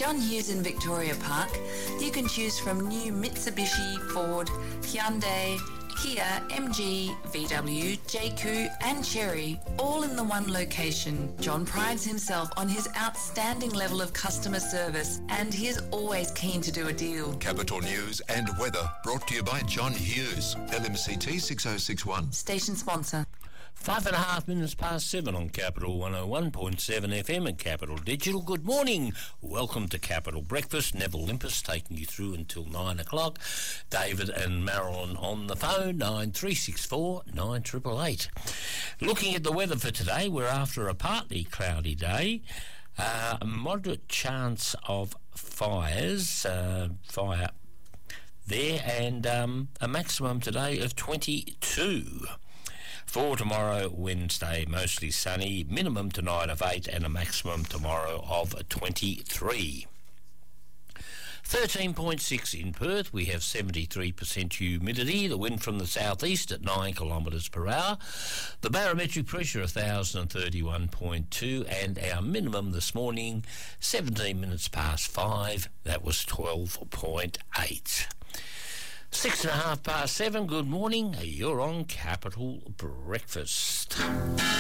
John Hughes in Victoria Park, you can choose from new Mitsubishi, Ford, Hyundai, Kia, MG, VW, JQ and Chery, all in the one location. John prides himself on his outstanding level of customer service and he is always keen to do a deal. Capital News and weather brought to you by John Hughes, LMCT 6061. Station sponsor. 5.5 minutes past 7 on Capital 101.7 FM and Capital Digital. Good morning. Welcome to Capital Breakfast. Neville Limpus taking you through until 9 o'clock. David and Marilyn on the phone, 9364 9888. Looking at the weather for today, we're after a partly cloudy day. A moderate chance of fire there, and a maximum today of 22. For tomorrow, Wednesday, mostly sunny, minimum tonight of 8 and a maximum tomorrow of 23. 13.6 in Perth. We have 73% humidity. The wind from the southeast at 9 kilometres per hour. The barometric pressure 1,031.2, and our minimum this morning 17 minutes past 5. That was 12.8. 6.5 past 7. Good morning. You're on Capital Breakfast.